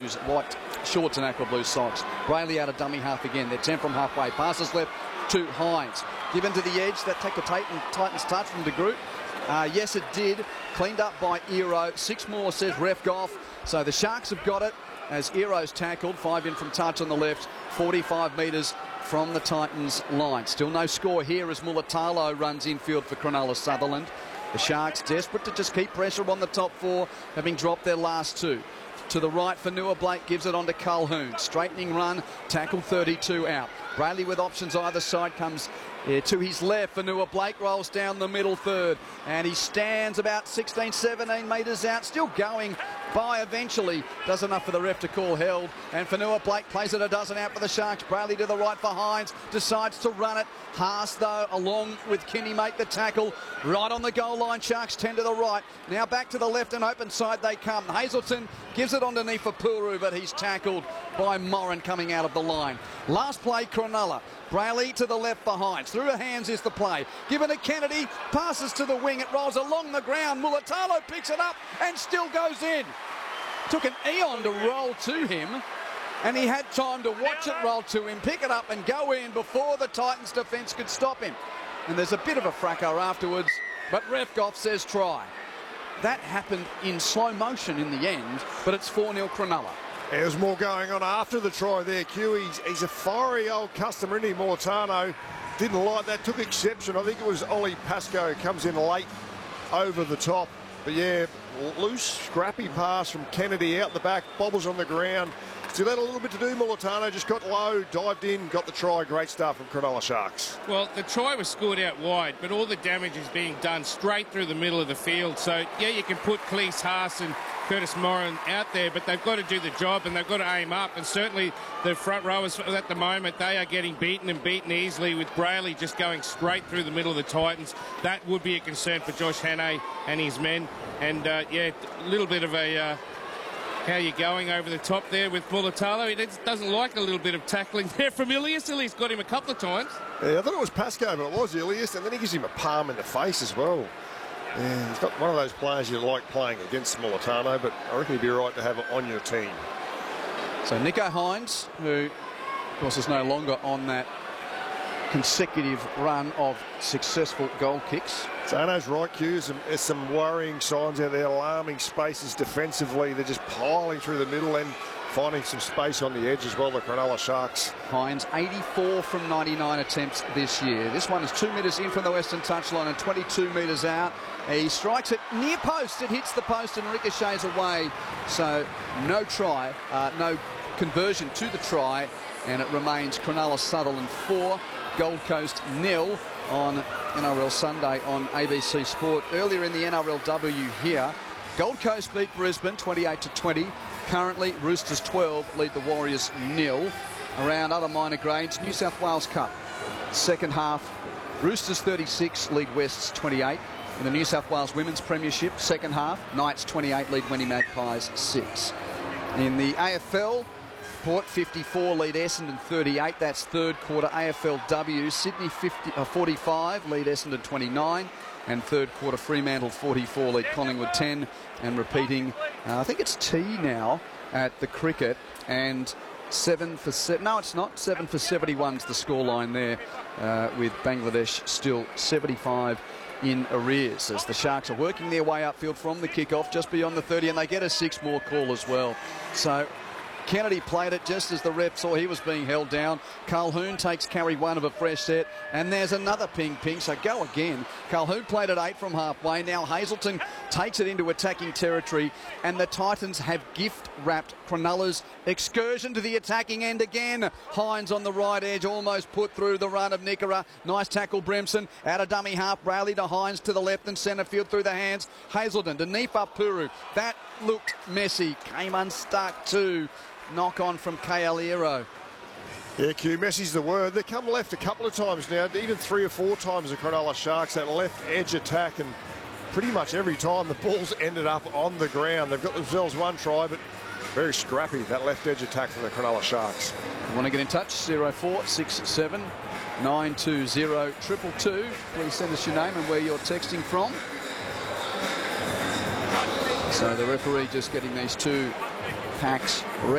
Tigers, white shorts and aqua blue socks. Brayley out of dummy half again. They're 10 from halfway. Passes left to Hines. Given to the edge. That take a Titans touch from De Groot. Yes, it did. Cleaned up by Ero. 6 more, says Ref Goff. So the Sharks have got it as Ero's tackled. 5 in from touch on the left. 45 metres from the Titans line. Still no score here as Mulatalo runs infield for Cronulla Sutherland. The Sharks desperate to just keep pressure on the top 4, having dropped their last 2. To the right, Fanua Blake gives it on to Calhoun. Straightening run, tackle 32 out. Brayley with options either side comes to his left. Fanua Blake rolls down the middle third and he stands about 16, 17 metres out, still going by eventually. Does enough for the ref to call held, and Fanua Blake plays it a dozen out for the Sharks. Brayley to the right for Hines, decides to run it. Haas though along with Kinney make the tackle right on the goal line. Sharks 10 to the right, now back to the left and open side they come. Hazelton gives it underneath for Puru, but he's tackled by Moran coming out of the line. Last play Cronulla. Brayley to the left for Hines. Through the hands is the play. Given to Kennedy, passes to the wing. It rolls along the ground. Mulatalo picks it up and still goes in. Took an eon to roll to him, and he had time to watch it roll to him, pick it up and go in before the Titans defence could stop him. And there's a bit of a fracas afterwards, but Ref Goff says try. That happened in slow motion in the end, but it's 4-0 Cronulla. There's more going on after the try there, Q. He's a fiery old customer, isn't he, Mulatano? Didn't like that, took exception. I think it was Ollie Pascoe comes in late over the top. But yeah, loose, scrappy pass from Kennedy out the back, bobbles on the ground. Still had a little bit to do, Mulatano just got low, dived in, got the try. Great stuff from Cronulla Sharks. Well, the try was scored out wide, but all the damage is being done straight through the middle of the field. So, yeah, you can put Cleese Haas and Curtis Moran out there, but they've got to do the job and they've got to aim up. And certainly the front rowers at the moment, they are getting beaten and beaten easily, with Brayley just going straight through the middle of the Titans. That would be a concern for Josh Hannay and his men. And, yeah, a little bit of a... how you going over the top there with Mulatalo? He doesn't like a little bit of tackling there from Ilias. Ilias got him a couple of times. Yeah, I thought it was Pascoe, but it was Ilias, and then he gives him a palm in the face as well. Yeah, he's not one of those players you like playing against, Mulatano, but I reckon he'd be right to have it on your team. So Nico Hines, who of course is no longer on that consecutive run of successful goal kicks. Zano's right, Q. There's some worrying signs out there, alarming spaces defensively. They're just piling through the middle and finding some space on the edge as well, the Cronulla Sharks. Hines, 84 from 99 attempts this year. This one is 2 metres in from the western touchline and 22 metres out. He strikes it near post. It hits the post and ricochets away. So no try, no conversion to the try, and it remains Cronulla Sutherland 4, Gold Coast 0 on NRL Sunday on ABC Sport. Earlier in the NRLW here, Gold Coast beat Brisbane 28-20. Currently, Roosters 12 lead the Warriors 0. Around other minor grades, New South Wales Cup. Second half, Roosters 36 lead Wests 28. In the New South Wales Women's Premiership, second half, Knights 28 lead Wendy Magpies 6. In the AFL, Port 54 lead Essendon 38. That's third quarter. AFLW, Sydney 45 lead Essendon 29. And third quarter, Fremantle 44 lead Collingwood 10. And repeating, I think it's T now at the cricket. And 7 for 7. No, it's not. 7 for 71's the scoreline there, with Bangladesh still 75 in arrears as the Sharks are working their way upfield from the kickoff just beyond the 30, and they get a 6 more call as well. So Kennedy played it just as the ref saw he was being held down. Calhoun takes carry 1 of a fresh set, and there's another ping, so go again. Calhoun played at 8 from halfway. Now Hazelton takes it into attacking territory, and the Titans have gift-wrapped Cronulla's excursion to the attacking end again. Hines on the right edge, almost put through the run of Nickera. Nice tackle, Brimson. Out of dummy half, Brayley to Hines to the left and centre field through the hands. Hazelton to Nifa Puru. That looked messy. Came unstuck too. Knock on from KL Ero. Yeah, Q, Messi's the word. They come left a couple of times now, even 3 or 4 times the Cronulla Sharks, that left edge attack, and pretty much every time the ball's ended up on the ground. They've got themselves 1 try, but very scrappy, that left edge attack from the Cronulla Sharks. You want to get in touch? 0467 920 222. Please send us your name and where you're texting from. So the referee just getting these 2 packs ready.